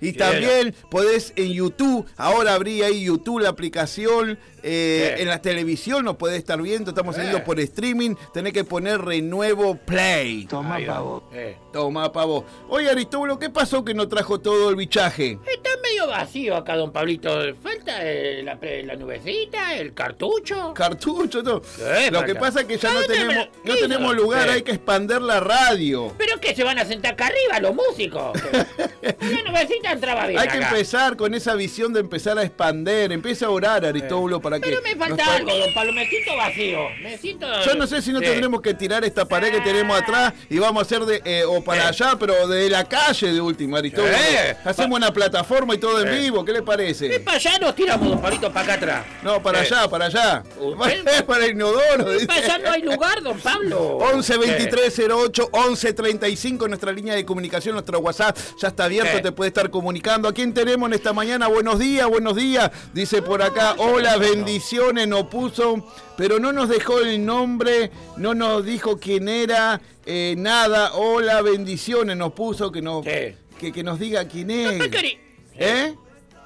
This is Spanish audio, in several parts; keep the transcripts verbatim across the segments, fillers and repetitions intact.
Y Quiero. también podés en YouTube, ahora abrí ahí YouTube, la aplicación, eh, en la televisión nos podés estar viendo, estamos saliendo eh. por streaming, tenés que poner Renuevo Play. Toma, pavo. Eh. Toma, pavo. Oye, Aristóbulo, ¿qué pasó que no trajo todo el bichaje? Está medio vacío acá, don Pablito. Falta eh, la, la nubecita, el cartucho. Cartucho, no. ¿Qué Lo falta? que pasa es que ya no, no tenemos, no ¿Qué tenemos lugar, hay que expander la radio. ¿Pero qué? ¿Se van a sentar acá arriba los músicos? Una nubecita entraba bien Hay acá. que empezar con esa visión de empezar a expander. Empieza a orar, Aristóbulo, para que... Pero me falta nos... algo, don Pablo. Me siento vacío. Me siento... Yo no sé si no sí. tendremos que tirar esta pared que tenemos atrás y vamos a hacer de... Eh, o para sí. allá, pero de la calle de última, Aristóbulo. Sí. Hacemos una plataforma y todo en sí. vivo. ¿Qué le parece? ¿Y para allá nos tiramos, don Pablito, para acá atrás? No, para sí. allá, para allá. ¿Usted? Para el inodoro. ¿Y para allá no hay lugar, don Pablo? once veintitrés cero ocho once treinta y cinco, nuestra línea de comunicación, nuestro WhatsApp ya está abierto, sí. te puede estar comunicando. ¿A quién tenemos en esta mañana? Buenos días, buenos días. Dice por acá, hola, bendiciones, nos puso, pero no nos dejó el nombre, no nos dijo quién era, eh, nada. Hola, bendiciones, nos puso, que, no, sí. que, que nos diga quién es. No, ¿Eh?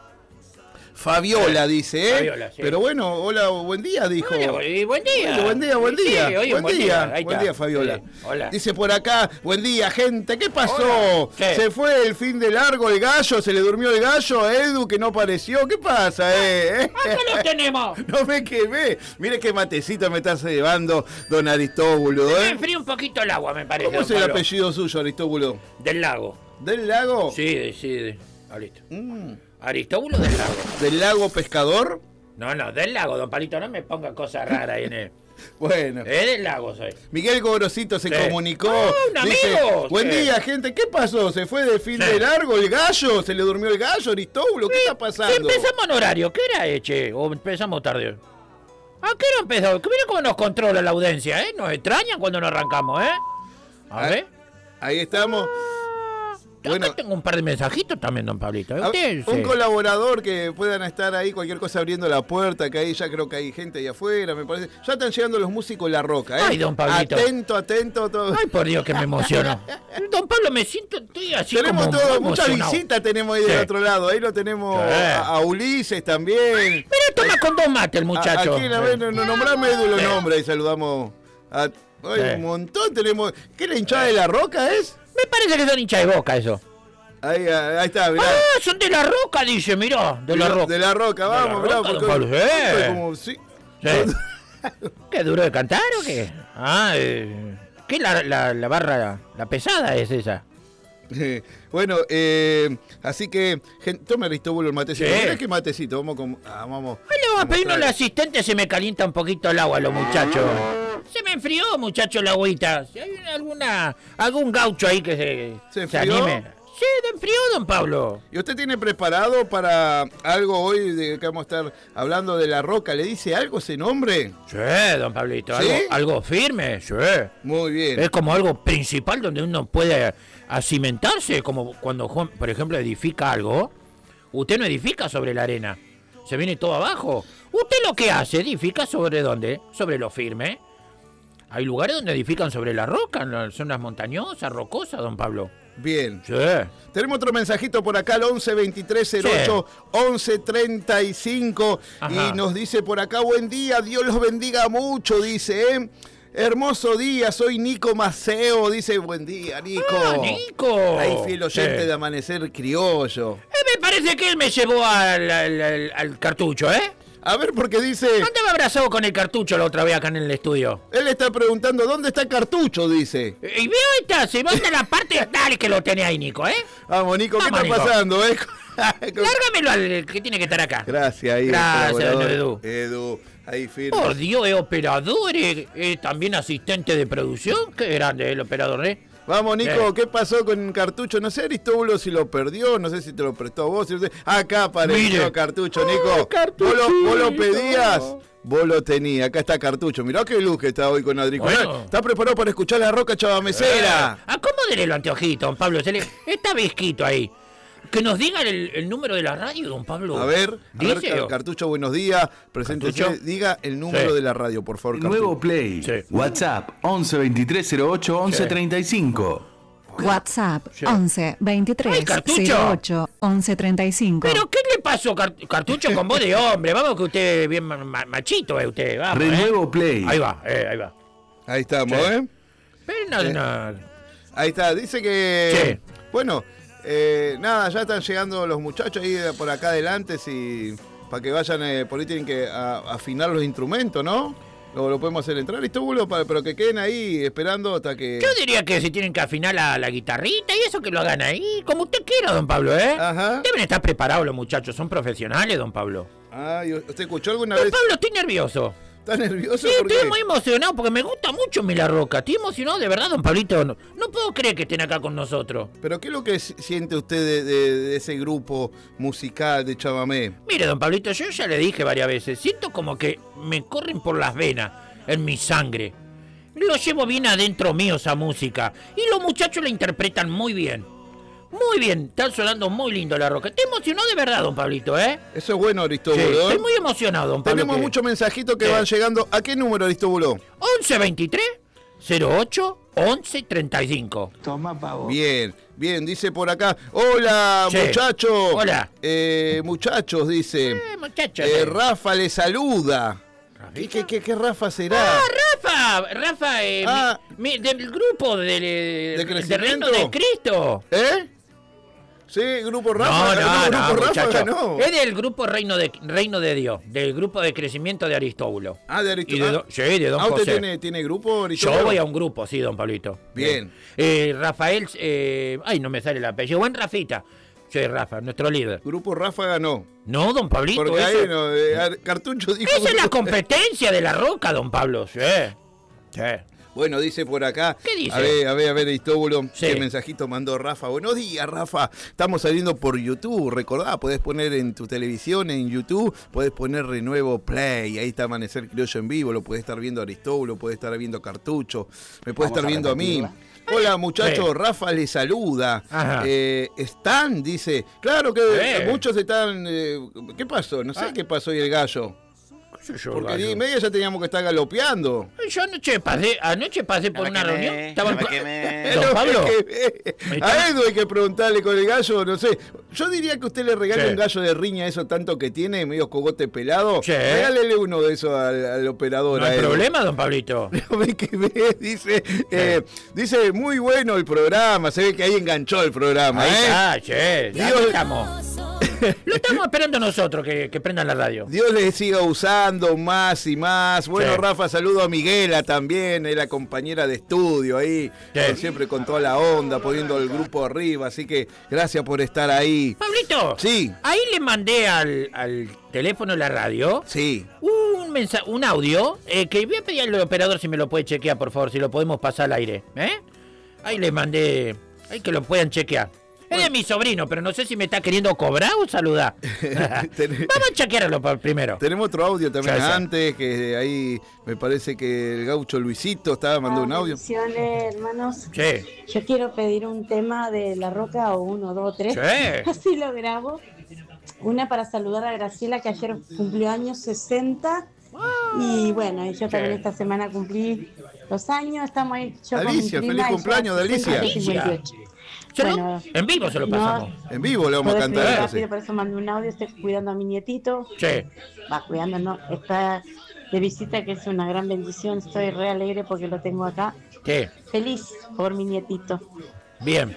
Fabiola dice, ¿eh? Fabiola, sí. Pero bueno, hola, buen día, dijo. Oye, buen día. Oye, buen día, buen día. Sí, oye, buen, buen día, día. buen día, Fabiola. Sí. Hola. Dice por acá, buen día, gente. ¿Qué pasó? Se fue el fin de largo el gallo, se le durmió el gallo a Edu que no apareció. ¿Qué pasa, eh? Acá lo tenemos. No me quemé. Mire qué matecito me estás llevando, don Aristóbulo, ¿eh? Me ¿eh? enfrío un poquito el agua, me parece. ¿Cómo es el apellido suyo, Aristóbulo? Del Lago. ¿Del Lago? Sí, sí. Ah, listo. Mm. Aristóbulo del Lago. ¿Del Lago Pescador? No, no, del Lago, don Palito, no me ponga cosas raras ahí en él. Bueno. Es del Lago, soy. Miguel Gorosito se sí. comunicó. ¡Oh, un dice, amigo! Buen sí. día, gente. ¿Qué pasó? ¿Se fue de fin sí. de largo el gallo? ¿Se le durmió el gallo, Aristóbulo? ¿Qué sí. está pasando? Sí, empezamos en horario. ¿Qué era, Eche? ¿O empezamos tarde? ¿A qué hora empezó? Mira cómo nos controla la audiencia, ¿eh? Nos extrañan cuando nos arrancamos, ¿eh? A ahí, ver. Ahí estamos. Bueno, acá tengo un par de mensajitos también, don Pablito. ¿Usted, un sí. colaborador que puedan estar ahí, cualquier cosa abriendo la puerta, que ahí ya creo que hay gente ahí afuera, me parece. Ya están llegando los músicos La Roca, ¿eh? Ay, don Pablito. Atento, atento. Todo. Ay, por Dios, que me emociono. Don Pablo, me siento, estoy así tenemos como todo, muchas visitas tenemos ahí sí. del otro lado. Ahí lo tenemos sí. a, a Ulises también. Pero toma con dos mates el muchacho. A, aquí, la vez, no, no, nombrame Edu los sí. nombres y saludamos a... Ay, sí. un montón tenemos. ¿Qué, la hinchada sí. de La Roca es? Me parece que son hinchas de Boca eso. Ahí, ahí está, mirá. Ah, son de La Roca, dice, mirá. De La Roca. De La Roca, vamos, mirá. Porque Pablo, ¿eh? Como, sí. Sí. ¿Qué, duro de cantar o qué? Ah, eh, ¿qué la, la, la barra, la pesada es esa? Eh, bueno, eh, así que, gente, tome Aristóbulo el matecito. Sí. Mirá qué matecito, vamos con, ah, vamos. Ahí le vamos a pedir al asistente, se me calienta un poquito el agua a los muchachos. Se me enfrió, muchacho, la agüita. Si hay alguna, algún gaucho ahí que se, ¿Se, se anime. Sí, de enfrió, don Pablo. ¿Y usted tiene preparado para algo hoy de que vamos a estar hablando de La Roca? ¿Le dice algo ese nombre? Sí, don Pablito. ¿Sí? Algo, algo firme, sí. Muy bien. Es como algo principal donde uno puede acimentarse, como cuando, por ejemplo, edifica algo. Usted no edifica sobre la arena, se viene todo abajo. Usted lo que hace, edifica sobre dónde, sobre lo firme. Hay lugares donde edifican sobre la roca, en las zonas montañosas, rocosas, don Pablo. Bien. Sí. Tenemos otro mensajito por acá, al once veintitrés cero ocho once treinta y cinco. Ajá. Y nos dice por acá, buen día, Dios los bendiga mucho, dice, ¿eh? Hermoso día, soy Nico Maceo, dice, buen día, Nico. Ah, Nico. Ahí fiel oyente sí. de Amanecer Criollo. Eh, me parece que él me llevó al, al, al, al cartucho, ¿eh? A ver, porque dice... ¿Dónde me abrazó con el cartucho la otra vez acá en el estudio? Él está preguntando, ¿dónde está el cartucho? Dice. Y veo esta, se va a la parte... Dale que lo tenés ahí, Nico, ¿eh? Vamos, Nico, Vamos, ¿qué está Nico. pasando, eh? Lárgamelo al que tiene que estar acá. Gracias, ahí. Gracias, don Edu. Edu, ahí firme. Por Dios, es operador, es, es también asistente de producción. Qué grande el operador, ¿eh? Vamos, Nico, Sí. ¿qué pasó con Cartucho? No sé, Aristóbulo, si lo perdió, no sé si te lo prestó a vos. Si no sé. Acá apareció Mire. Cartucho, Nico. Ay, vos, lo, vos lo pedías, vos lo tenías. Acá está Cartucho. Mirá qué luz que está hoy con Adricular. Bueno. Está preparado para escuchar La Roca Chavamecera. Eh, acomódele los anteojitos, don Pablo. Se le, está visquito ahí. Que nos diga el, el número de la radio, don Pablo. A ver, a ver, Dice, Car- Cartucho, buenos días. Preséntese, Cartucho. diga el número Sí. de la radio, por favor, Cartucho. Nuevo Play. Sí. WhatsApp once veintitrés cero ocho once Sí. treinta y cinco. WhatsApp Sí. once veintitrés Ay, Cartucho. cero ocho once treinta y cinco. ¿Pero qué le pasó, Car- Cartucho, con voz de hombre? Vamos que usted es bien ma- ma- machito, eh, usted. Vamos, Renuevo eh. Play. Ahí va, eh, ahí va. Ahí estamos, Sí. ¿eh? Pero no, Eh. no. Ahí está, dice que... Sí. Bueno, eh, nada, ya están llegando los muchachos ahí de por acá adelante, si, para que vayan, eh, por ahí tienen que a- afinar los instrumentos, ¿no? Lo, lo podemos hacer entrar, Aristóbulo, para, pero que queden ahí esperando hasta que... Yo diría que si tienen que afinar la, la guitarrita y eso que lo hagan ahí, como usted quiera, don Pablo, ¿eh? Ajá. Deben estar preparados los muchachos, son profesionales, don Pablo. Ah, ¿y ¿usted escuchó alguna Don vez? Pablo, estoy nervioso. ¿Está nervioso? Sí, ¿Por estoy qué? muy emocionado porque me gusta mucho mi La Roca. Estoy emocionado, de verdad, don Pablito. No, no puedo creer que estén acá con nosotros. ¿Pero qué es lo que s- siente usted de, de- de ese grupo musical de chamamé? Mire, don Pablito, yo ya le dije varias veces, siento como que me corren por las venas, en mi sangre. Lo llevo bien adentro mío esa música. Y los muchachos la interpretan muy bien. Muy bien, están sonando muy lindo La Roca. Te emocionó de verdad, don Pablito, ¿eh? Eso es bueno, Sí, Aristóbulo. estoy muy emocionado, don Pablo. Tenemos que- muchos mensajitos que Sí. van llegando. ¿A qué número, Aristóbulo? once veintitrés cero ocho once treinta y cinco. Toma, pavo. Bien, bien, dice por acá. Hola, Sí. muchachos. Hola. Eh, muchachos, dice. Eh, muchachos. Eh, eh. Rafa le saluda. ¿Qué, ¿Rafita? qué, qué, qué Rafa será? Ah, Rafa, Rafa, eh, Ah. mi- mi- del grupo del, ¿De del crecimiento? Reino de Cristo. ¿Eh? Sí, grupo Rafa. No, no, ganó, no, grupo Rafa muchacho. ganó. Es del grupo Reino de Reino de Dios, del grupo de crecimiento de Aristóbulo. Ah, de Y Aristóbulo. de do- sí, de don Ah, ¿usted José. tiene, tiene grupo, Aristóbulo? Yo voy a un grupo, sí, don Pablito. Bien. Eh, Rafael, eh, ay, no me sale el apellido. Buen Rafita. Soy Rafa, nuestro líder. Grupo Rafa ganó. No, don Pablito. Porque eso- ahí no, eh, Ar- Cartucho dijo. Esa es la grupo- competencia de La Roca, don Pablo. Sí. Sí. Bueno, dice por acá. ¿Qué dice? A ver, a ver, a ver, Aristóbulo. Sí. ¿Qué mensajito mandó Rafa? Buenos días, Rafa. Estamos saliendo por YouTube. Recordá, podés poner en tu televisión, en YouTube, podés poner Renuevo Play. Ahí está Amanecer Criollo en vivo. Lo podés estar viendo Aristóbulo, podés estar viendo Cartucho. Me podés Vamos estar a viendo a mí. repetirla. Hola, muchachos. Sí. Rafa le saluda. Ajá. Eh, ¿Están? Dice. Claro que Eh. muchos están. eh, ¿Qué pasó? No sé Ah. qué pasó hoy el gallo. ¿Qué sé yo, Porque gallo? diez y media ya teníamos que estar galopeando. Yo anoche pasé, anoche pasé por No me una quemé, reunión. Estaba no me en- quemé. Don No, Pablo. es que, Me a está- Edu hay que preguntarle con el gallo, no sé. Yo diría que usted le regale Sí. un gallo de riña, eso tanto que tiene, medio cogote pelado. Sí. Regálele uno de esos al, al operador. No a hay Edu. problema, don Pablito. No ve que ve, dice, eh, dice, muy bueno el programa, se ve que ahí enganchó el programa, Ahí ¿eh? está, che. Ya Dios- estamos. Lo estamos esperando nosotros que, que prendan la radio. Dios les siga usando más y más. Bueno, Sí. Rafa, saludo a Miguela también, es la compañera de estudio ahí, Sí. con- siempre con toda la onda, poniendo el grupo arriba, así que gracias por estar ahí. Pablito. Sí. Ahí le mandé al, al teléfono de la radio Sí. un mensa- un audio eh, que voy a pedir al operador si me lo puede chequear, por favor, si lo podemos pasar al aire. ¿Eh? Ahí le mandé. Ahí que lo puedan chequear. Es de mi sobrino, pero no sé si me está queriendo cobrar o saludar. Ten- Vamos a chequearlo por- primero. Tenemos otro audio también Ya, ya. antes, que ahí me parece que el gaucho Luisito estaba mandando un audio. Bendiciones, hermanos. Sí. Yo quiero pedir un tema de La Roca, o uno, dos, tres. Sí. Así lo grabo. Una para saludar a Graciela, que ayer cumplió años sesenta. Y bueno, y yo también Sí. esta semana cumplí los años. Estamos ahí. Yo Alicia, con mi feliz prima, cumpleaños de ella Alicia. sesenta, cincuenta y ocho. Se lo- Bueno, en vivo se lo no, pasamos. En vivo le vamos a Puedo cantar escribir eso, rápido, sí. por eso mando un audio. Estoy cuidando a mi nietito. Sí. Va cuidando, no. Está de visita, que es una gran bendición. Estoy re alegre porque lo tengo acá. Sí. Feliz por mi nietito. Bien.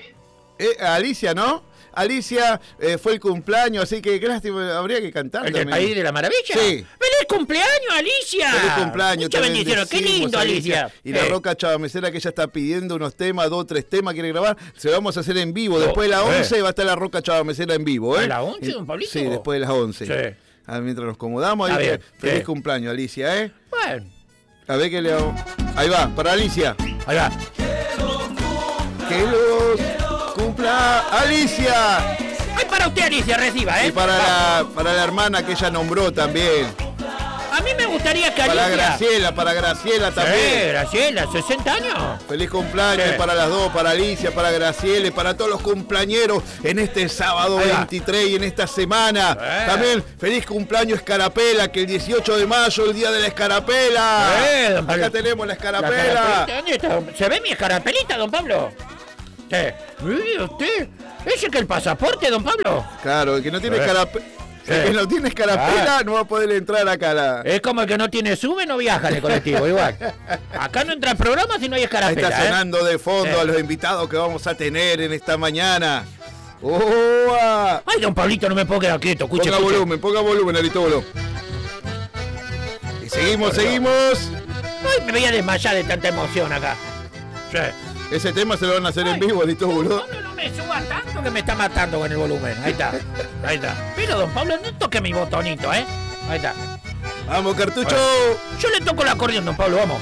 Eh, Alicia, ¿no? Alicia eh, fue el cumpleaños, así que qué lástima, habría que cantar ¿El del también. País de la Maravilla? Sí. ¡Feliz cumpleaños, Alicia! Feliz cumpleaños. Muchas también bendiciones. ¡Qué decimos, lindo, Alicia! Y la Eh, Roca Chavamecera, que ella está pidiendo unos temas, dos, tres temas, quiere grabar, se lo vamos a hacer en vivo. Después de las Oh, eh. once va a estar la Roca Chavamecera en vivo, ¿eh? ¿A las once, don Pablito? Sí, después de las once. Sí. Ah, mientras nos acomodamos, ahí Está que- bien, feliz sí. cumpleaños, Alicia, ¿eh? Bueno, A ver qué le hago. Ahí va, para Alicia. ahí va. Que los cumpla Alicia. ¡Ay, para usted, Alicia, reciba, eh! Y para la, para la hermana que ella nombró también. A mí me gustaría que Para Alicia... Graciela, para Graciela Sí, también. Graciela, sesenta años. Feliz cumpleaños Sí. para las dos, para Alicia, para Graciela y para todos los cumpleañeros en este sábado Ahí va. veintitrés y en esta semana. Eh. También feliz cumpleaños Escarapela, que el dieciocho de mayo, el día de la Escarapela. Eh, don Pablo. Acá tenemos la La Escarapela. escarapelita, ¿dónde está? ¿Se ve mi escarapelita, don Pablo? Sí. Mire usted. ¿Ese que el pasaporte, don Pablo? Claro, el que no tiene Eh. escarapela, el que no tiene escarapela Ah. no va a poder entrar acá a la... Es como el que no tiene sube, no viaja en el colectivo, igual. Acá no entra el programa si no hay Ahí escarapela, está ¿eh? sonando de fondo Eh. a los invitados que vamos a tener en esta mañana. ¡Oa! Ay, don Pablito, no me puedo quedar quieto. Escuche, Ponga escuche. volumen, ponga volumen, Aristóbulo. Y seguimos, seguimos. Ay, me voy a desmayar de tanta emoción acá. Sí. Ese tema se lo van a hacer en Ay, vivo, Aristóbulo. No, no, no me suba tanto que me está matando con el volumen. Ahí está, ahí está. Pero, don Pablo, no toque mi botonito, ¿eh? Ahí está. Vamos, cartucho. Yo le toco el acordeón, don Pablo, vamos.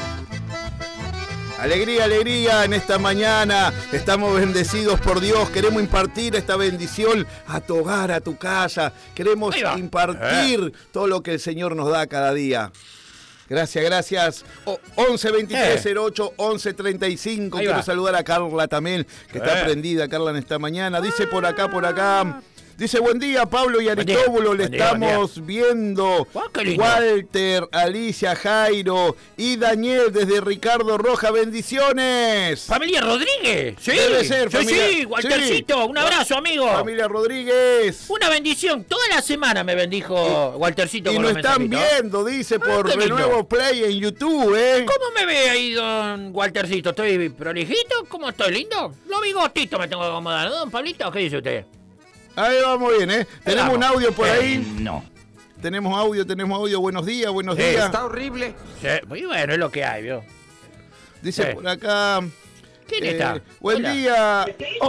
Alegría, alegría en esta mañana. Estamos bendecidos por Dios. Queremos impartir esta bendición a tu hogar, a tu casa. Queremos Ahí va. impartir todo lo que el Señor nos da cada día. Gracias, gracias. O- once veintitrés cero ocho once treinta y cinco. Ahí Quiero va. saludar a Carla también, que está Eh. prendida, Carla, en esta mañana. Dice por acá, por acá. Dice, buen día, Pablo y Buen día, Aristóbulo. Le buen día, buen día. estamos viendo. Ah, qué lindo. Walter, Alicia, Jairo y Daniel desde Ricardo Roja. Bendiciones. Familia Rodríguez. Sí, Debe ser, sí, familia. sí, Waltercito, Sí. un abrazo, amigo. Familia Rodríguez. Una bendición. Toda la semana me bendijo Waltercito Y con nos los están mensajitos. viendo, dice, Ah, por qué lindo. Renuevo Play en YouTube, ¿eh? ¿Cómo me ve ahí, don Waltercito? ¿Estoy prolijito? ¿Cómo estoy, lindo? Los bigotitos me tengo que acomodar, ¿no, don Pablito? ¿Qué dice usted? Ahí vamos bien, ¿eh? Tenemos un vamos. audio por Eh, ahí. No. Tenemos audio, tenemos audio. Buenos días, buenos Eh, días. Está horrible. Sí, y bueno, es lo que hay, ¿vio? Dice eh. por acá. ¿Quién eh, está? Buen Hola. día.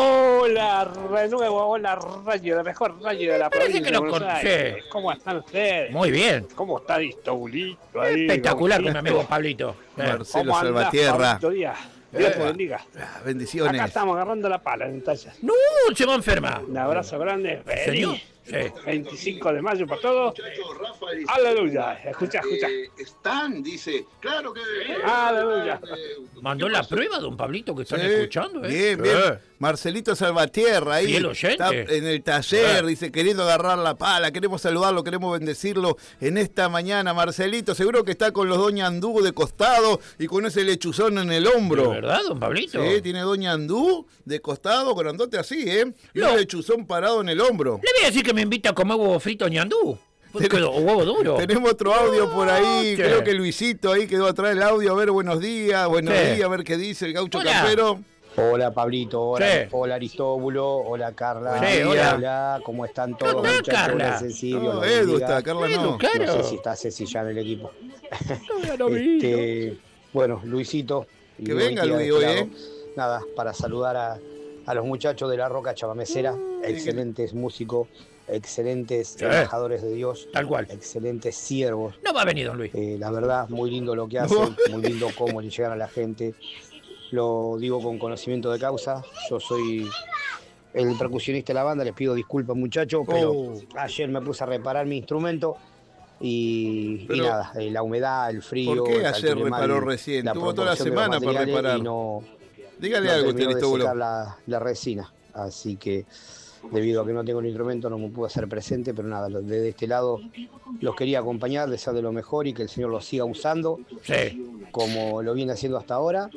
Hola, renuevo, hola, radio, la mejor radio de la Parece provincia que de lo Buenos conocí. Aires. ¿Cómo están ustedes? Muy bien. ¿Cómo está Distobulito ahí? Espectacular con mi Gauchito? amigo Pablito. Eh. Marcelo ¿Cómo andás, Salvatierra. Pablito Díaz? Dios te Eh. bendiga. Ah, Bendiciones. Acá estamos agarrando la pala en tallas. No, se va a enfermar. Un abrazo grande. Señor. Feliz Sí. veinticinco de mayo para todos. Aleluya. Escucha, escucha. Están, dice. Claro que. Aleluya. Mandó la prueba, don Pablito, que están Sí, escuchando, ¿eh? Bien, bien. Eh. Marcelito Salvatierra ahí Fiel oyente. está en el taller, Eh. dice, queriendo agarrar la pala, queremos saludarlo, queremos bendecirlo en esta mañana. Marcelito, seguro que está con los Doña Andú de costado y con ese lechuzón en el hombro. ¿De verdad, don Pablito? Sí, tiene Doña Andú de costado, grandote así, ¿eh? Y No. un lechuzón parado en el hombro. Le voy a decir que me invita a comer huevo frito ñandú. Pues quedó- O huevo duro. Tenemos otro audio por ahí, ¿qué? creo que Luisito ahí quedó atrás del audio. A ver, buenos días, buenos Sí. días, a ver qué dice el gaucho Hola. campero. Hola Pablito, hola, Sí. hola Aristóbulo, hola Carla, Sí, hola. ¿cómo están ¿Cómo todos está, muchachos? Carla? Hola Ceci, Dios No, los Edu bendiga. está, Carla Edu, no. claro. No sé si está Ceci ya en el equipo. No, no vi, Este, bueno, Luisito. y Que Luis venga, Tía de Luis, este hoy, lado. ¿eh? Nada, para saludar a, a los muchachos de la Roca Chabamecera, excelentes músicos, excelentes Sí. embajadores de Dios, Tal cual. excelentes siervos. No va a venir, don Luis. Eh, la verdad, muy lindo lo que hacen, muy lindo cómo le llegan a la gente. Lo digo con conocimiento de causa. Yo soy el percusionista de la banda, les pido disculpas muchachos, pero Oh. ayer me puse a reparar mi instrumento y, Pero, y nada, eh, la humedad, el frío. ¿por qué calculé ayer mal reparó recién? la Tuvo toda la proporción de los semana para materiales reparar. Y no, Dígale no algo, terminó de Aristóbulo. secar la, la resina, así que debido a que no tengo el instrumento no me pude hacer presente, pero nada, lo- desde este lado los quería acompañar, desear de lo mejor y que el Señor los siga usando Sí. como lo viene haciendo hasta ahora,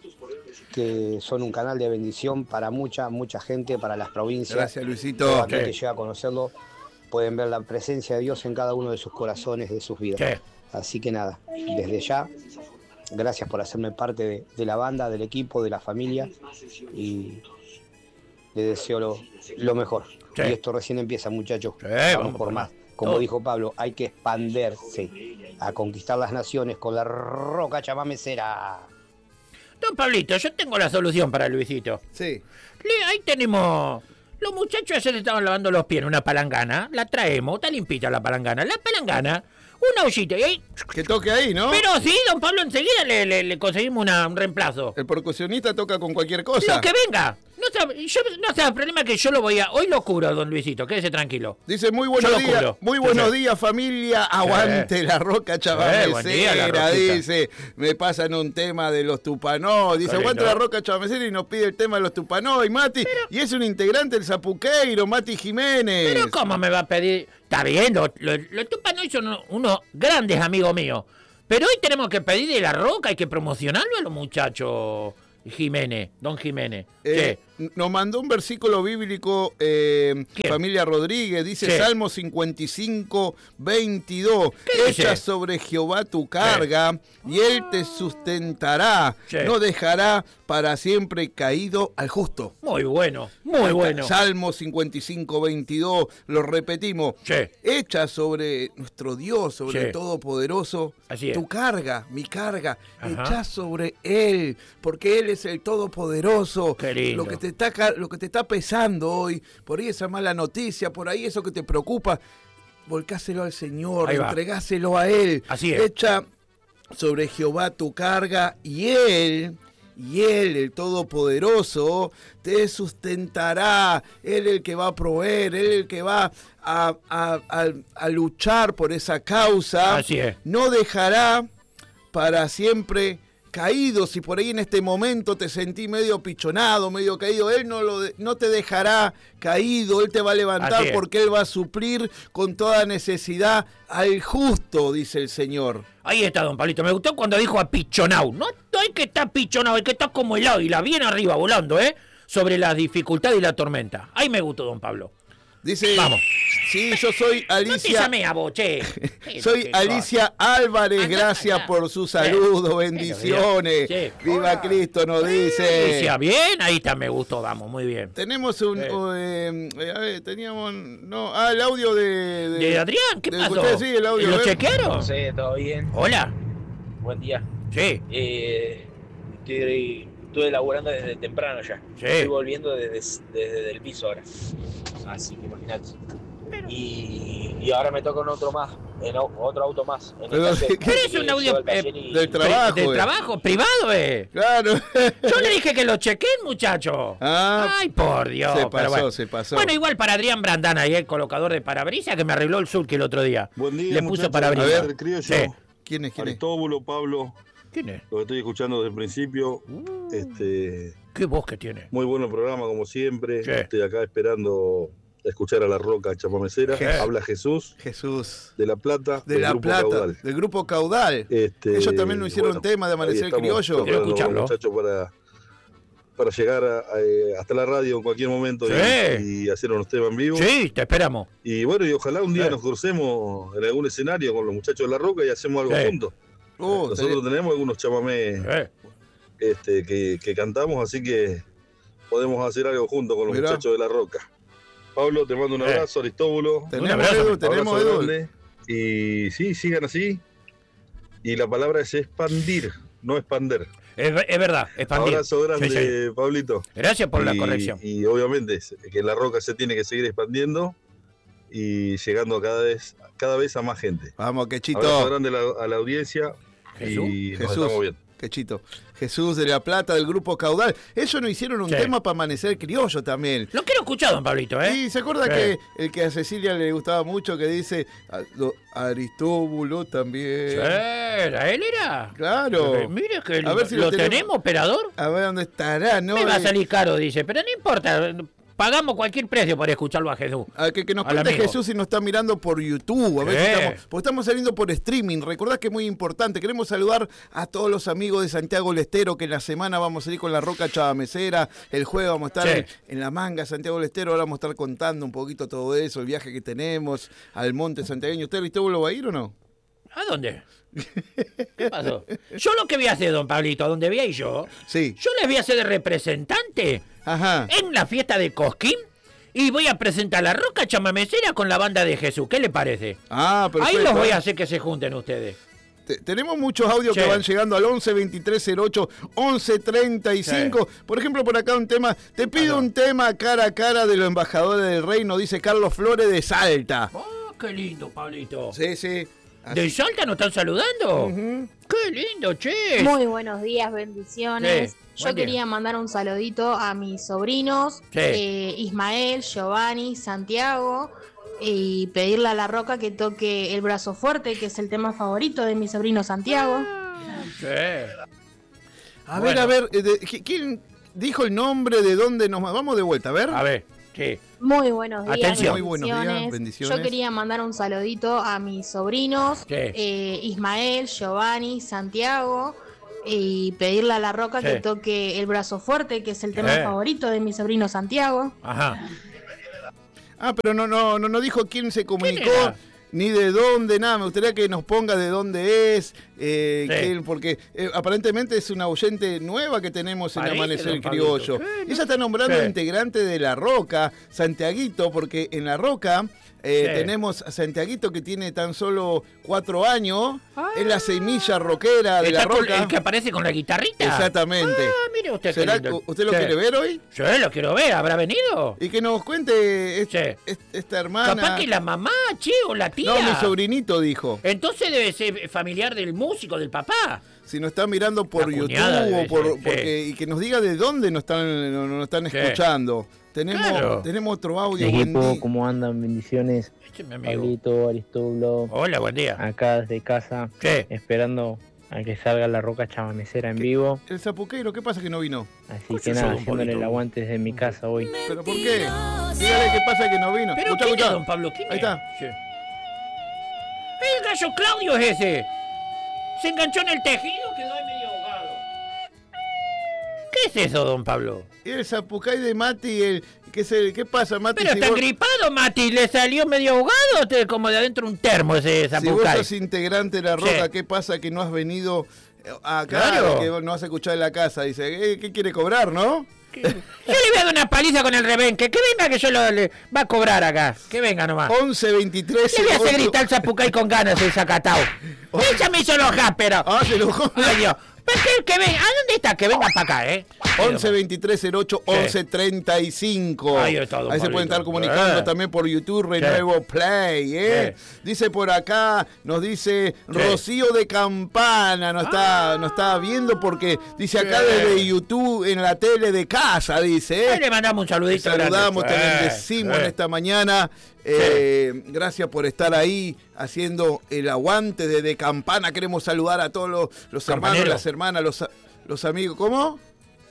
que son un canal de bendición para mucha, mucha gente, para las provincias. Gracias, Todo Luisito. aquel que Sí. llega a conocerlo pueden ver la presencia de Dios en cada uno de sus corazones, de sus vidas. Sí. Así que nada, desde ya, gracias por hacerme parte de, de la banda, del equipo, de la familia y les deseo lo, lo mejor. Sí. Y esto recién empieza, muchachos. Sí, vamos, vamos por por más. más. Como Todo. dijo Pablo, hay que expandirse a conquistar las naciones con la Roca Chabamecera. Don Pablito, yo tengo la solución para Luisito. Sí. Le- ahí tenemos. Los muchachos ayer le estaban lavando los pies en una palangana. La traemos, está limpita la palangana. La palangana, una ollita. Y ahí. Que toque ahí, ¿no? Pero sí, don Pablo, enseguida le, le- le conseguimos una- un reemplazo. El percusionista toca con cualquier cosa. Lo que venga. No sea, yo, no sea el problema que yo lo voy a. Hoy lo curo, don Luisito, quédese tranquilo. Dice, muy Yo buenos lo días, cubro. muy Sí, buenos sí. días familia, aguante la Roca buen día, la Chabamecera, Roquita. dice, me pasan un tema de los Tupanó, dice, Qué aguante lindo. la Roca Chabamecera y nos pide el tema de los Tupanó y Mati, y es un integrante del Zapuqueiro, Mati Jiménez. Pero ¿cómo me va a pedir? Está bien, los lo, lo Tupanoy son unos, unos grandes amigos míos. Pero hoy tenemos que pedir de la Roca, hay que promocionarlo a los muchachos. Jiménez, don Jiménez. Eh, nos mandó un versículo bíblico, eh, familia Rodríguez, dice Sí. Salmo cincuenta y cinco, veintidós. ¿Qué Echa dice? sobre Jehová tu carga y él te sustentará. Sí. No dejará para siempre caído al justo. Muy bueno, muy bueno. Salmo cincuenta y cinco, veintidós, lo repetimos. Sí. Echa sobre nuestro Dios, sobre Sí. el Todopoderoso, Así es. tu carga, mi carga. Ajá. Echa sobre Él, porque Él es el Todopoderoso. Qué lindo. Lo que te está, ca- lo que te está pesando hoy, por ahí esa mala noticia, por ahí eso que te preocupa, volcáselo al Señor, Ahí va. entregáselo a Él. Así es. Echa sobre Jehová tu carga y Él... Y Él, el Todopoderoso, te sustentará. Él el que va a proveer, Él el que va a, a- a- a luchar por esa causa. Así es. No dejará para siempre caído. Si por ahí en este momento te sentí medio pichonado, medio caído, Él no, lo de- no te dejará caído. Él te va a levantar Así es. porque Él va a suplir con toda necesidad al justo, dice el Señor. Ahí está, don Pablito. Me gustó cuando dijo apichonado. No, no hay que estar pichonado, hay que estar como el águila, bien arriba, volando, ¿eh? Sobre la dificultad y la tormenta. Ahí me gustó, don Pablo. Dice, Vamos. Sí, yo soy No te Alicia. llamé a vos, che. Soy Qué Alicia Álvarez, Andá, gracias andá. por su saludo, bendiciones. Sí. Viva Cristo, nos dice. Alicia, bien, ahí está, me gustó, vamos, muy bien. Tenemos un, Sí. o, eh, eh, a ver, teníamos, no, ah, el audio de... ¿De Adrián? ¿Qué de pasó? usted, sí, el audio. ¿Lo a ver. chequearon? No sé, ¿todo bien? Hola. Buen día. Sí, Eh, estoy, estuve laburando desde temprano ya. Sí. Estoy volviendo desde, desde el piso ahora. Así que imagínate. Y, y ahora me toca un otro más, en au- otro auto más. En Pero, esta ¿qué- que- Pero es que un llevo audio al taller y- del trabajo, ¿Del eh. trabajo? ¿Privado, eh? Claro. Yo le dije que lo chequeen, muchacho. Ah, Ay, por Dios. se pero pasó, bueno. se pasó. Bueno, igual para Adrián Brandana, ahí el colocador de parabrisas que me arregló el Zulki el otro día. Buen día, Le puso muchachos. parabrisas. A ver, El criollo. Sí. ¿Quién es? ¿Quién es? Aristóbulo, Pablo, ¿Quién es? lo estoy escuchando desde el principio. Uh, Este, ¿Qué voz que tiene? muy bueno programa, como siempre. Sí. Estoy acá esperando escuchar a La Roca Chamamecera. Sí. Habla Jesús, Jesús. de La Plata, De del La Grupo Plata, Caudal. del grupo Caudal. Este, Ellos también nos hicieron bueno, un tema de ahí Amanecer estamos Criollo. Quiero preparando los escucharlo. muchachos para, para llegar a- a- hasta la radio en cualquier momento y- Sí. y, hacer unos temas en vivo. Sí, te esperamos. Y bueno, y ojalá un día Sí. nos crucemos en algún escenario con los muchachos de La Roca y hacemos algo Sí. juntos. Oh, Nosotros tenemos algunos chamamés Eh, este, que, que cantamos, así que podemos hacer algo juntos con los Mirá. muchachos de La Roca. Pablo, te mando un Eh. abrazo, Aristóbulo. tenemos abrazo, Edu, Abrazo tenemos Edu. grande. Y sí, sigan así. Y la palabra es expandir, no expander. es, es verdad, expandir. Abrazo grande, Sí, sí. Pablito. Gracias por la Y- corrección. Y obviamente es que La Roca se tiene que seguir expandiendo y llegando a cada vez, cada vez a más gente. Vamos, Abrazo Quechito. grande a la, a la audiencia Jesús. y nos Jesús. estamos viendo. Quechito. Jesús de La Plata, del grupo Caudal. Ellos nos hicieron un Sí. tema para Amanecer Criollo también. Lo quiero escuchar, don Pablito, ¿eh? Y se acuerda Sí. que el que a Cecilia le gustaba mucho, que dice a- lo- Aristóbulo también. Sí, ¿era él era? Claro. Eh, Mire que A ver si lo lo tenemos. tenemos, operador. A ver dónde estará, ¿no? Me va a Eh, salir caro, dice, pero no importa. Pagamos cualquier precio para escucharlo a Jesús. A que, que nos Al cuente amigo. Jesús si nos está mirando por YouTube. A ver si Sí. estamos, porque estamos saliendo por streaming. Recordad que es muy importante. Queremos saludar a todos los amigos de Santiago del Estero, que en la semana vamos a salir con La Roca Chavamecera. El jueves vamos a estar Sí. en, en La Manga, Santiago del Estero. Ahora vamos a estar contando un poquito todo eso, el viaje que tenemos al monte santiagueño. ¿Usted, Aristóbulo, va a ir o no? ¿A dónde? ¿Qué pasó? Yo lo que voy a hacer, don Pablito, a donde voy a ir yo, Sí. yo les voy a hacer de representante Ajá. en la fiesta de Cosquín y voy a presentar La Roca Chamamecera con la banda de Jesús. ¿Qué le parece? Ah, perfecto. Ahí los voy a hacer que se junten ustedes. Te- Tenemos muchos audios Sí. que van llegando al once veintitrés cero ocho once treinta y cinco. Por ejemplo, por acá un tema. Te pido Ajá. un tema cara a cara de los embajadores del reino, dice Carlos Flores de Salta. Oh, qué lindo, Pablito. Sí, sí. Así- ¿De Salta nos están saludando? Ujú. Qué lindo, che. Muy buenos días, bendiciones. Sí, Yo buen día. quería mandar un saludito a mis sobrinos, Sí. eh, Ismael, Giovanni, Santiago, y pedirle a La Roca que toque El Brazo Fuerte, que es el tema favorito de mi sobrino Santiago. Sí. A Bueno. ver, a ver, eh, de- ¿qui- ¿quién dijo el nombre de dónde nos vamos de vuelta? A ver. A ver, sí. Muy buenos días, Atención. Muy buenos días, bendiciones. bendiciones. Yo quería mandar un saludito a mis sobrinos, Sí. eh, Ismael, Giovanni, Santiago, y pedirle a La Roca Sí. que toque El Brazo Fuerte, que es el tema Eh. favorito de mi sobrino Santiago. Ajá. Ah, pero no, no, no, no dijo quién se comunicó, ¿Quién era? ni de dónde, nada. Me gustaría que nos ponga de dónde es, eh, Sí. que- porque eh, aparentemente es una oyente nueva que tenemos en Parece, Amanecer don Pablito. Criollo. Sí, Ella está nombrando Sí. integrante de La Roca, Santiaguito, porque en La Roca eh, Sí. tenemos a Santiaguito que tiene tan solo cuatro años, es la semilla rockera de La ¿Está con- Roca. el que aparece con la guitarrita? Exactamente. Ah, mire usted qué ¿Será lindo. que ¿Usted lo Sí. quiere ver hoy? Sí, lo quiero ver. ¿Habrá venido? Y que nos cuente es- Sí. es- esta hermana. Capaz que la mamá, che, o la tía. No, mi sobrinito dijo. Entonces debe ser familiar del músico, del papá. Si nos están mirando por La YouTube cuñada debe o por, ser, sí. porque, y que nos diga de dónde nos están, nos, nos están Sí. escuchando. Tenemos, Claro. tenemos otro audio. buen Equipo, día. ¿cómo andan? Bendiciones. Este es mi amigo. Pablito, Aristóbulo, Hola, buen día. acá desde casa, Sí. esperando a que salga La Roca Chamamecera en vivo. El zapuquero, ¿qué pasa que no vino? Así ¿Cómo que se nada, hizo, don haciéndole el Pablito? aguante desde mi casa hoy. ¿Pero por qué? Dígale qué pasa que no vino. ¿Pero Escuchá, quién escuchá. es, don Pablo? ¿Quién Ahí es? está. Sí. El gallo Claudio es ese. Se enganchó en el tejido, quedó ahí medio ahogado. ¿Qué es eso, don Pablo? Y el zapucay de Mati, el, ¿qué, es el, ¿qué pasa, Mati? Pero si está vos, gripado, Mati. Le salió medio ahogado, te- como de adentro un termo ese si vos zapucay. sos integrante de La Roca, Sí. ¿qué pasa que no has venido acá? Claro. Que no has escuchado en la casa. Dice, eh, ¿qué quiere cobrar, no? Yo le voy a dar una paliza con el rebenque. Que venga que yo lo le va a cobrar acá. Que venga nomás. once veintitrés. Le voy a hacer gritar al zapucay con ganas el zacatao. Ella me hizo enojar, pero... Ah, se lo Ay, Dios. Pero que, que venga. ¿A dónde está? Que venga para acá, ¿eh? once veintitrés cero ocho once treinta y cinco. Ahí está, don Ahí se Pablito. pueden estar comunicando Eh. también por YouTube, Renuevo Play, ¿eh? Dice por acá, nos dice Rocío de Campana, nos está, nos está viendo porque dice acá Sí. desde YouTube en la tele de casa, dice. Ahí ¿eh? le mandamos un saludito. Saludamos, te grande. bendecimos Eh, en eh. esta mañana. Eh, gracias por estar ahí haciendo el aguante de, de Campana. Queremos saludar a todos los, los hermanos, Campanero. las hermanas, los, los amigos. ¿Cómo?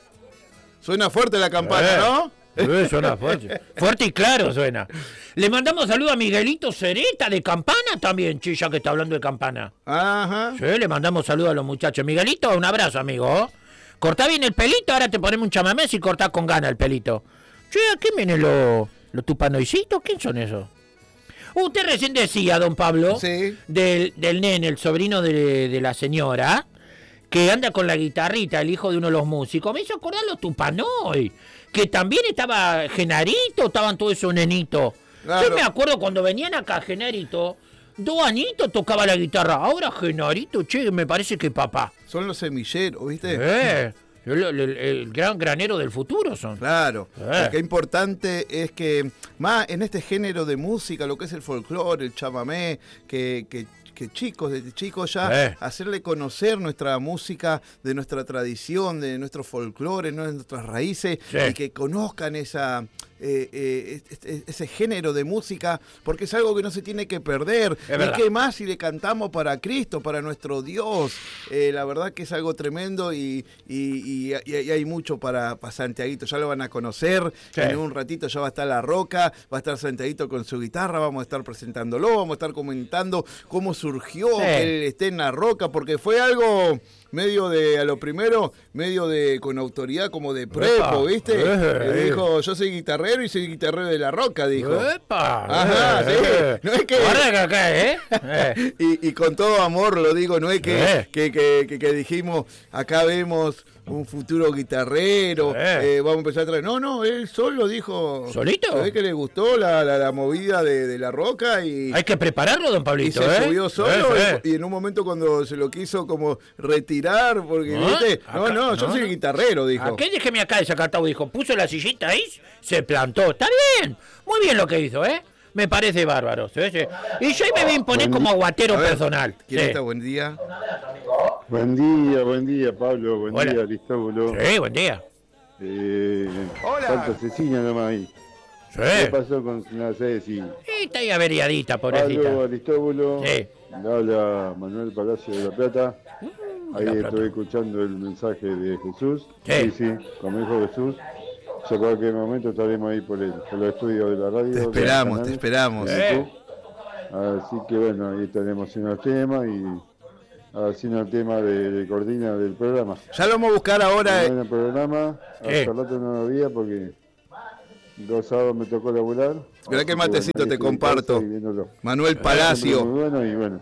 Suena fuerte la campana, Eh. ¿no? Eh, suena fuerte. Fuerte y claro suena. Le mandamos saludo a Miguelito Cereta de Campana también, chilla que está hablando de Campana. Ajá. Sí, le mandamos saludo a los muchachos. Miguelito, un abrazo, amigo. Cortá bien el pelito, ahora te ponemos un chamamés y cortás con gana el pelito. Che, ¿a quién vienen los, los tupanoicitos? ¿Quién son esos? Usted recién decía, don Pablo, Sí. del, del nene, el sobrino de, de la señora, que anda con la guitarrita, el hijo de uno de los músicos. Me hizo acordar los Tupanoy, que también estaba Genarito, estaban todos esos nenitos. Claro. Yo me acuerdo cuando venían acá Genarito, dos añitos tocaba la guitarra. Ahora Genarito, che, me parece que papá. Son los semilleros, ¿viste? Eh, el, el- el gran granero del futuro son. Claro, Eh. lo que es importante es que más en este género de música, lo que es el folclore, el chamamé, que, que, que chicos, desde chicos ya, Eh. hacerle conocer nuestra música, de nuestra tradición, de nuestro folclore, ¿no? de nuestras raíces, Sí. y que conozcan esa... eh, eh, este- ese género de música, porque es algo que no se tiene que perder. Es y verdad. qué más si le cantamos para Cristo, para nuestro Dios. Eh, la verdad que es algo tremendo y, y- y- y- y hay mucho para, para Santiaguito. Ya lo van a conocer. Sí. En un ratito ya va a estar La Roca, va a estar Santiaguito con su guitarra, vamos a estar presentándolo, vamos a estar comentando cómo surgió Sí. que él esté en La Roca, porque fue algo medio de, a lo primero, medio de, con autoridad como de prepo, Epa. ¿viste? Eh, Le eh. dijo, yo soy guitarrero y soy guitarrero de La Roca, dijo. ¡Epa! Ajá, sí. eh. No es que- Guarda que acá, ¿eh? Eh. Y, y con todo amor lo digo, no es que, Eh. que, que, que- que dijimos, acá vemos un futuro guitarrero, Eh. eh, vamos a empezar a traer. No, no, él solo dijo. ¿Solito? Se ve que le gustó la, la, la movida de, de La Roca y, Hay que prepararlo, don y Pablito, se ¿eh? subió solo. Eh, eh. Y, y en un momento cuando se lo quiso como retirar, porque, ¿No? ¿viste? No, Acá- no, yo no, soy no. guitarrero, dijo. Aquel déjeme acá de Zacatau, dijo, puso la sillita ahí, se plantó. Está bien, muy bien lo que hizo, ¿eh? Me parece bárbaro. ¿sí? Sí. Y yo ahí me voy a imponer como aguatero A ver, personal. ¿Quién Sí. está? Buen día. Buen día, buen día, Pablo. Buen Hola. día, Aristóbulo. Sí, buen día. Eh, Hola. Falta Cecilia nomás ahí. Sí. ¿Qué pasó con la Ceci? Sí, está ahí averiadita, Pablo, pobrecita. Aristóbulo. Sí. Le habla Manuel Palacio de La Plata. Ahí La Plata. estoy escuchando el mensaje de Jesús. Sí. Sí, sí, como dijo Jesús. Ya cualquier momento estaremos ahí por, el, por los estudios de la radio. Te del esperamos, canal, te esperamos. de YouTube. Así que bueno, ahí estaremos en los temas y haciendo el tema de, de cortina del programa. Ya lo vamos a buscar ahora. En el programa, hace Eh. rato no lo veía porque dos sábados me tocó laburar. Mirá qué Así que, matecito bueno, te estoy en comparto. casa y viéndolo. Manuel Palacio. Muy bueno y bueno.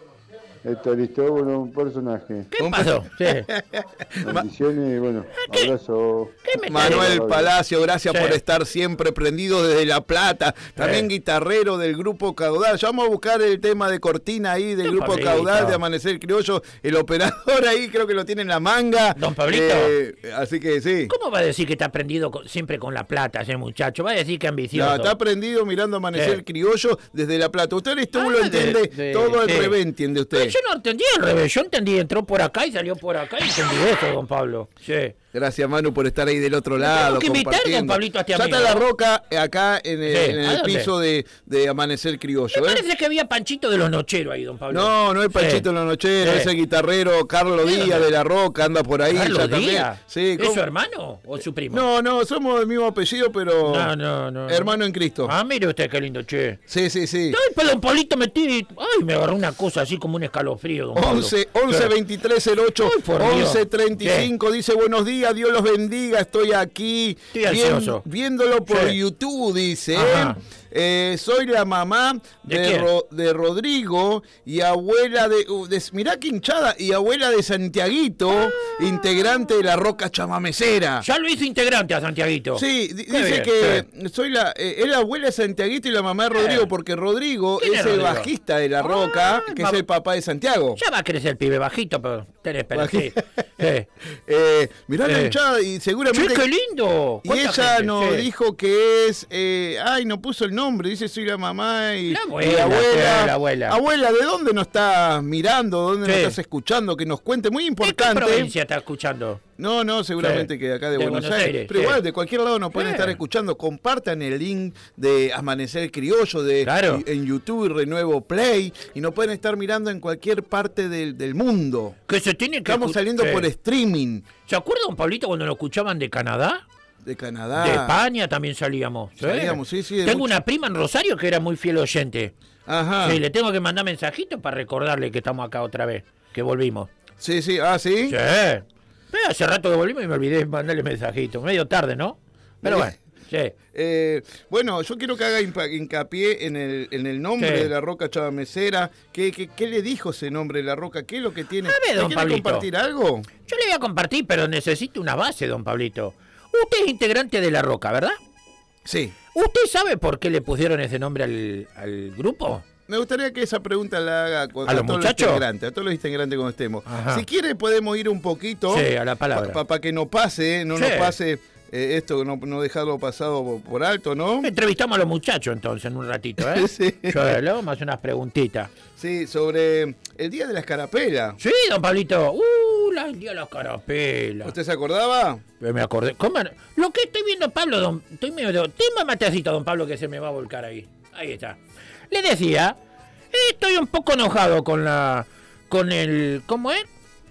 Esto listo, bueno, un personaje. ¿Qué pasó? Sí. Bendiciones y bueno, abrazo. Manuel Palacio, gracias Sí. por estar siempre prendido desde La Plata. También guitarrero del Grupo Caudal. Ya vamos a buscar el tema de cortina ahí del Don Grupo Pablito. Caudal de Amanecer Criollo. El operador ahí creo que lo tiene en la manga. Don Pablito. Eh, así que sí. ¿Cómo va a decir que está prendido con- siempre con La Plata ese muchacho? Va a decir que ambicioso. No, está prendido mirando Amanecer Sí. Criollo desde La Plata. Usted esto Ah, lo entiende de- de- todo al sí. revés, entiende usted. Yo no entendí al revés, yo entendí, entró por acá y salió por acá y entendí esto, don Pablo. Sí. Gracias, Manu, por estar ahí del otro lado. tengo que invitar, compartiendo. don Pablito, a este Ya amigo, está La ¿no? Roca eh, acá en el, Sí. en ¿A el dónde? piso de, de Amanecer Criollo. Me ¿eh? parece que había Panchito de los Nocheros ahí, don Pablo. No, no es Panchito Sí. los Nocheros, Sí. ese guitarrero Carlos ¿De Díaz dónde? de La Roca, anda por ahí. ¿Carlos ya también. Díaz? Sí, ¿Es ¿cómo? su hermano o su primo? No, no, somos del mismo apellido, pero No, no, no. hermano en Cristo. Ah, mire usted qué lindo, che. Sí, sí, sí. Ay, pero don Pablito metí. Ay, me agarró una cosa así como un escalofrío, don Pablo. once, once, Sí. veintitrés, cero ocho, Ay, por Dios. once, treinta y cinco, dice buenos días, Dios los bendiga, estoy aquí Estoy ansioso. viéndolo por Sí. YouTube, dice. Ajá. Eh, soy la mamá ¿De de, quién? Ro- de Rodrigo y abuela de, uh, de- mirá qué hinchada, y abuela de Santiaguito, integrante de la Roca Chamamecera. Ya lo hizo integrante a Santiaguito. Sí, di- Qué dice bien, que soy la, eh, es la abuela de Santiaguito y la mamá de Rodrigo, Eh. porque Rodrigo ¿Quién es, es el Rodrigo? bajista de la Roca, que es va- el papá de Santiago. Ya va a crecer el pibe bajito, pero tenés espera. Sí. Sí. Eh, mirá la Eh. hinchada y seguramente... Che, qué lindo. Y ¿Cuánta ella gente? nos Sí. dijo que es... eh, ay, no puso el nombre. Dice, soy la mamá y La y abuela, abuela. sí, la abuela. Abuela, ¿de dónde nos estás mirando? ¿Dónde nos Sí. estás escuchando? Que nos cuente. Muy ¿De qué importante. provincia está escuchando? No, no, seguramente Sí. que de acá de, De Buenos, Buenos Aires. Aires, Pero sí. igual, de cualquier lado nos pueden Sí. estar escuchando. Compartan el link de Amanecer Criollo de, Claro. y- en YouTube y Renuevo Play. Y nos pueden estar mirando en cualquier parte del, del mundo. Que se tiene que Estamos escu- saliendo Sí. por streaming ¿Se acuerda, don Pablito, cuando nos escuchaban de Canadá? de Canadá. De España también salíamos. ¿sí? Salíamos, sí, sí, de Tengo mucho- una prima en Rosario que era muy fiel oyente. Ajá. Sí, le tengo que mandar mensajitos para recordarle que estamos acá otra vez, que volvimos. Sí, sí, ah, sí. Sí. Pero hace rato que volvimos y me olvidé de mandarle mensajitos. Medio tarde, ¿no? Pero bueno, sí. Eh, bueno, yo quiero que haga impa- hincapié en el, en el nombre Sí. de la Roca Chamamecera. ¿Qué, qué, qué le dijo ese nombre de la Roca? ¿Qué es lo que tiene? A ver, ¿Me don quiere Pablito. compartir algo? Yo le voy a compartir, pero necesito una base, don Pablito. Usted es integrante de La Roca, ¿verdad? Sí. ¿Usted sabe por qué le pusieron ese nombre al, al grupo? Me gustaría que esa pregunta la haga cu- ¿A los todos muchachos? integrantes, a todos los integrantes cuando estemos. Ajá. Si quiere podemos ir un poquito Sí, a la palabra. para que no pase, no Sí. nos pase eh, esto, no, no dejarlo pasado por, por alto, ¿no? Entrevistamos a los muchachos entonces en un ratito, ¿eh? Sí. Yo le vamos a hacer unas preguntitas. Sí, sobre el Día de la Escarapela. Sí, don Pablito. Uh, la el día de las carapelas. ¿Usted se acordaba? Eh, Me acordé. ¿Cómo? Lo que estoy viendo, Pablo, don. Estoy medio. Tema matecito, don Pablo, que se me va a volcar ahí. Ahí está. Le decía. Estoy un poco enojado con la. Con el. ¿Cómo es?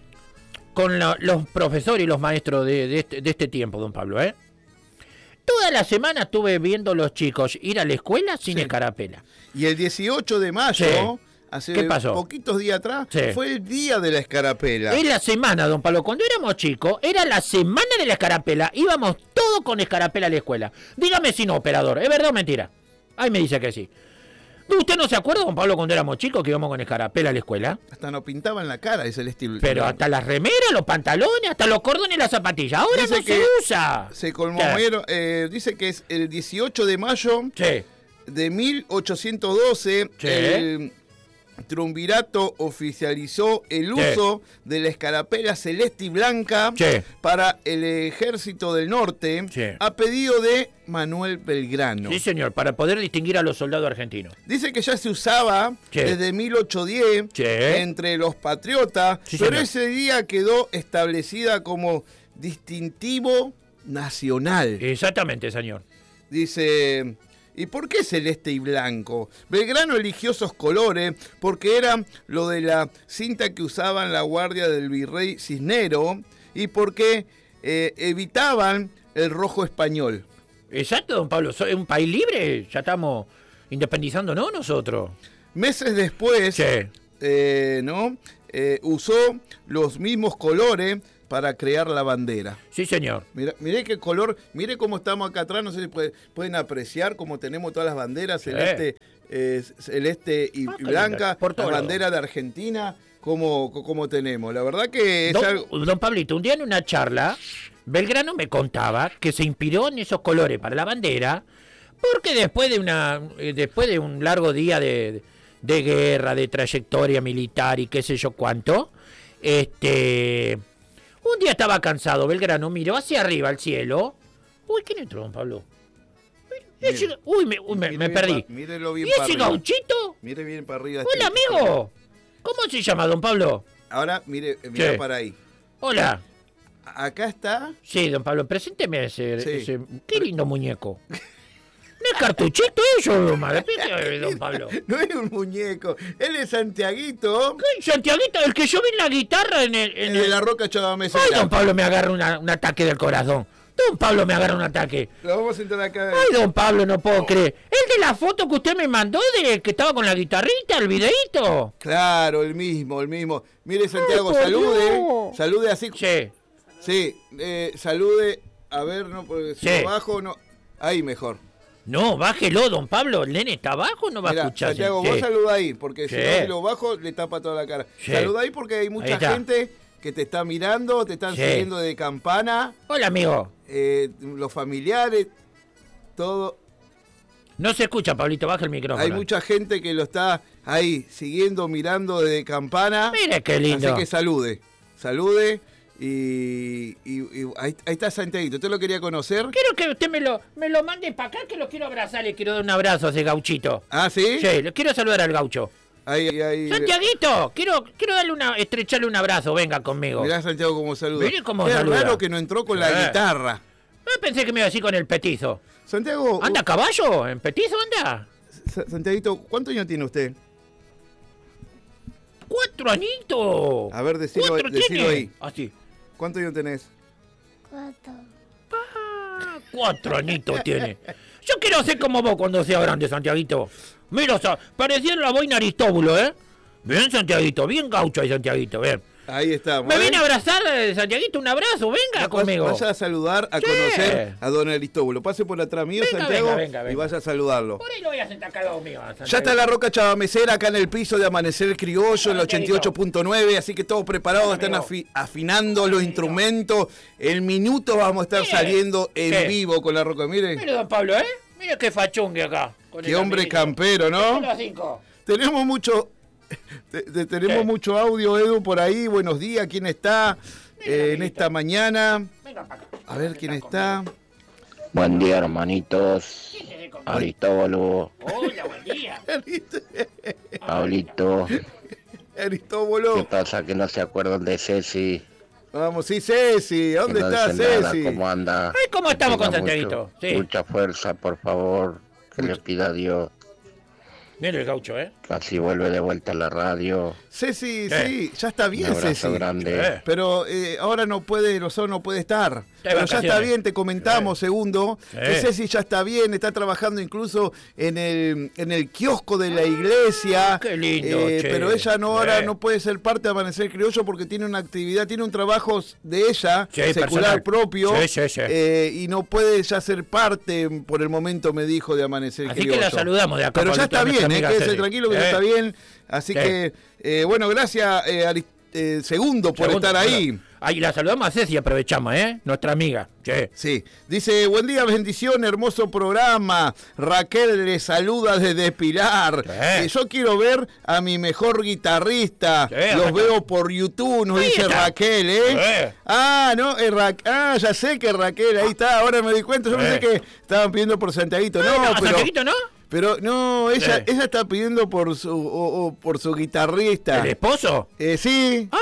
Con la- los profesores y los maestros de, de este, de este tiempo, don Pablo, ¿eh? Toda la semana estuve viendo a los chicos ir a la escuela sin Sí. escarapela. Y el dieciocho de mayo, Sí. hace ¿Qué pasó? poquitos días atrás, Sí. fue el Día de la Escarapela. Es la semana, don Pablo. Cuando éramos chicos, era la semana de la escarapela. Íbamos todos con escarapela a la escuela. Dígame si no, operador. ¿Es verdad o mentira? Ahí me dice que sí. ¿Usted no se acuerda, don Pablo, cuando éramos chicos que íbamos con escarapela a la escuela? Hasta nos pintaban la cara, es el estilo. Pero hasta las remeras, los pantalones, hasta los cordones y las zapatillas. Ahora Dice no que se usa. Se conmovieron, eh, dice que es el dieciocho de mayo Sí. de mil ochocientos doce, Sí. el triunvirato oficializó el Sí. uso de la escarapela celeste y blanca Sí. para el ejército del norte, Sí. a pedido de Manuel Belgrano. Sí, señor, para poder distinguir a los soldados argentinos. Dice que ya se usaba Sí. desde mil ochocientos diez Sí. entre los patriotas, Sí, pero señor. ese día quedó establecida como distintivo nacional. Exactamente, señor. Dice, ¿y por qué celeste y blanco? Belgrano eligió esos colores porque era lo de la cinta que usaban la guardia del virrey Cisnero y porque eh, evitaban el rojo español. Exacto, don Pablo. ¿Es un país libre? Ya estamos independizándonos nosotros. Meses después, Sí. eh, ¿no? Eh, usó los mismos colores para crear la bandera. Sí, señor. Mira, mire qué color, mire cómo estamos acá atrás, no sé si puede, pueden apreciar cómo tenemos todas las banderas, Sí. celeste, eh, celeste y, Ah, y blanca, por la todos bandera de Argentina, como, como tenemos. La verdad que es Don, algo... don Pablito, un día en una charla, Belgrano me contaba que se inspiró en esos colores para la bandera, porque después de una, eh, después de un largo día de, de guerra, de trayectoria militar y qué sé yo cuánto, este, un día estaba cansado, Belgrano miró hacia arriba al cielo. Uy, ¿quién entró, don Pablo? Ese- uy, me, uy, me- Mire me bien perdí. pa- mírelo bien ¿Y para ese arriba. gauchito? Mire bien para arriba. Hola, este- amigo. ¿Cómo se llama, don Pablo? Ahora, mire, eh, mira Sí. para ahí. Hola. Acá está. Sí, don Pablo, presénteme ese, Sí. ese- qué lindo muñeco. ¿No es cartuchito eso, don don Pablo? No es un muñeco, él es Santiaguito. ¿Qué? Santiaguito, el que yo vi en la guitarra en el... En El de el... la Roca Chavamecera. Ay, don Pablo me agarra una- un ataque del corazón. Don Pablo me agarra un ataque. Lo vamos a sentar acá. Ay, don Pablo, no puedo creer. ¿El de la foto que usted me mandó de que estaba con la guitarrita, el videíto? Claro, el mismo, el mismo. Mire, Santiago, por salude. Dios. Salude así. Sí. Sí, eh, salude. A ver, no, porque si Sí. lo bajo, no. Ahí mejor. No, bájelo, don Pablo. ¿El nene está abajo o no va Mira, a escuchar? Santiago, Sí. vos saluda ahí, porque si Sí. no, si lo bajo, le tapa toda la cara. Sí. Saluda ahí porque hay Ahí mucha está. gente que te está mirando, te están Sí. siguiendo de campana. Hola, amigo. eh, los familiares, todo. No se escucha, Pablito, baja el micrófono. Hay mucha gente que lo está ahí siguiendo, mirando de campana. Mire qué lindo. Así que salude, salude. Y, y- y ahí, ahí está Santiaguito. ¿Usted lo quería conocer? Quiero que usted me lo, me lo mande para acá, que lo quiero abrazar. Le quiero dar un abrazo a ese gauchito. Ah, ¿sí? Sí, le quiero saludar al gaucho. Ahí, ahí, ahí. Santiaguito, quiero, quiero darle una, estrecharle un abrazo. Venga conmigo. Mirá Santiago cómo saluda. Mire cómo es saluda. raro que no entró con la Eh. guitarra. Yo pensé que me iba así con el petizo. Santiago. ¿Anda a caballo? ¿En petizo anda? Sa- Santiaguito, ¿cuántos años tiene usted? ¡Cuatro añitos! A ver, decilo, ¿Cuatro decilo tiene? ahí. Así. ¿Cuántos años tenés? Ah, cuatro añitos tiene. Yo quiero ser como vos cuando sea grande, Santiaguito. Mira, o sea, parecía la boina Aristóbulo, ¿eh? Bien, Santiaguito, bien gaucho ahí, Santiaguito, bien. Ahí estamos. ¿Me ¿eh? viene a abrazar, eh, Santiaguito? Un abrazo, venga Vaya- conmigo. Vaya a saludar, a Sí. conocer a don Aristóbulo. Pase por atrás mío, Venga, Santiago, venga, venga, y venga. vaya a saludarlo. Por ahí lo voy a sentar acá al lado mío, Santiaguito. Ya está la Roca Chavamecera acá en el piso de Amanecer Criollo, en el ochenta y ocho punto nueve, así que todos preparados, están afi- afinando los instrumentos. En minutos vamos a estar Mire. saliendo en ¿Qué? vivo con la Roca. Miren, Mire, don Pablo, ¿eh? Mire qué fachongue acá. con qué el hombre amiguito. campero, ¿no? Son las cinco. Tenemos mucho, te- te- tenemos ¿Qué? mucho audio, Edu, por ahí. Buenos días, ¿quién está eh, en esta mañana? Venga para acá. A ver quién está. Buen día, hermanitos. Aristóbulo, Hola, buen día. Pablito. ¿Qué Aristóbulo. pasa que no se acuerdan de Ceci? Vamos, sí, Ceci. Que ¿Dónde no está dice nada, Ceci? ¿Cómo anda? Ay, ¿cómo estamos Que con tenga Santiaguito? mucho- Sí. Mucha fuerza, por favor. Que le pida a Dios. Mire el gaucho, ¿eh? Casi vuelve de vuelta a la radio. Ceci, ¿Qué? sí, ya está Un bien, abrazo Ceci. grande. Eh. Pero eh, ahora no puede, Rosado no puede estar. Pero ya vacaciones. está bien, te comentamos, segundo. Sí. Que Ceci ya está bien, está trabajando incluso en el, en el kiosco de la iglesia. Ah, qué lindo, Eh, che. pero ella no ahora Sí. no puede ser parte de Amanecer Criollo porque tiene una actividad, tiene un trabajo de ella, Sí, secular personal. propio. Sí, sí, sí. eh, y no puede ya ser parte, por el momento me dijo, de Amanecer Así que Criollo. la saludamos de acá, Pero ya Pablito, está a nuestra bien, eh, amiga quédese Ceci. tranquilo que ya Eh. está bien. Así Sí. que, eh, bueno, gracias, eh, Aris- eh, segundo, por Segundo, estar ahí. bueno. Ahí la saludamos a Ceci, aprovechamos, ¿eh? Nuestra amiga. Sí. Sí, dice, buen día, bendición, hermoso programa. Raquel le saluda desde Pilar. Sí. Eh, yo quiero ver a mi mejor guitarrista. Sí, acá Los está. veo por YouTube, nos Ahí dice está. Raquel, ¿eh? Sí. Ah, no, es Ra- ah, ya sé que Raquel, ahí está, ahora me di cuenta. Yo Sí. pensé que estaban pidiendo por Santiaguito. No, Ah, no, ¿a pero... Santiaguito no? Pero no, ella, Sí. ella está pidiendo por su, o- o por su guitarrista. ¿El esposo? Eh, sí. Ah,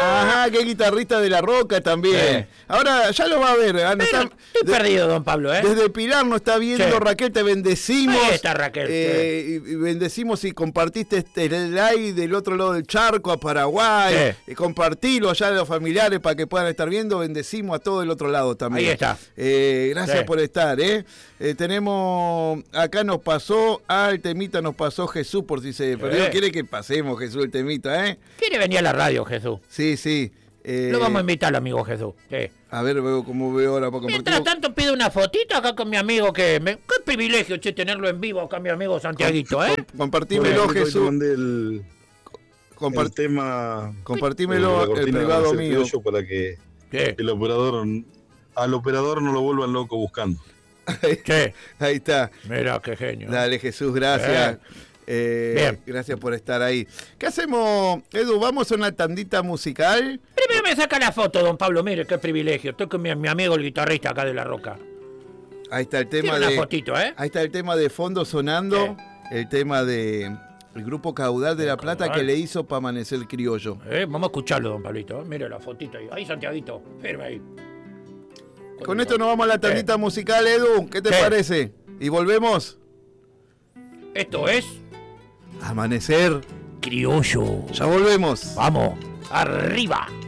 Ajá, qué guitarrista de La Roca también. Sí. Ahora ya lo va a ver. Ah, no Pero está- estoy perdido, don Pablo, ¿eh? Desde Pilar nos está viendo Sí. Raquel, te bendecimos. Ahí está Raquel, Eh, y- y bendecimos y compartiste este live del otro lado del charco a Paraguay. Sí. Y compartilo allá a los familiares para que puedan estar viendo. Bendecimos a todo el otro lado también. Ahí está. Eh, gracias Sí. por estar, ¿eh? Eh, Tenemos, acá nos pasó, ah, el temita nos pasó Jesús por si se perdió. Sí. Quiere que pasemos Jesús el temita, ¿eh? Quiere venir a la radio, Jesús. Sí, sí. Eh, Lo vamos a invitar, amigo Jesús. Sí. A ver, veo cómo veo ahora para Mientras compartir. tanto pido una fotito acá con mi amigo que... Me... Qué privilegio, che, tenerlo en vivo acá, mi amigo Santiaguito, ¿eh? Com- Compartímelo, Bueno, Jesús. te mandé el, Compart- el tema. Compartímelo, de la el cortina privado del mío. criollo para que Sí. el operador, al operador no lo vuelvan loco buscando. Sí. Ahí está. Mira, qué genio. Dale, Jesús, gracias. Eh, Bien. Gracias por estar ahí. ¿Qué hacemos, Edu? ¿Vamos a una tandita musical? Primero me saca la foto, don Pablo, mire, qué privilegio. Estoy con mi, mi amigo el guitarrista acá de La Roca. Ahí está el tema Tiene una de. fotito, ¿eh? Ahí está el tema de fondo sonando. El tema de el grupo Caudal de La Plata Caudal. que le hizo para Amanecer el Criollo. Eh, Vamos a escucharlo, don Pablito. ¿eh? Mire la fotito ahí. Ahí, Santiaguito. Firme ahí. Con esto nos vamos a la tandita musical, Edu. ¿Qué te Sí. parece? Y volvemos. Esto es Amanecer Criollo. Ya volvemos. Vamos. Arriba.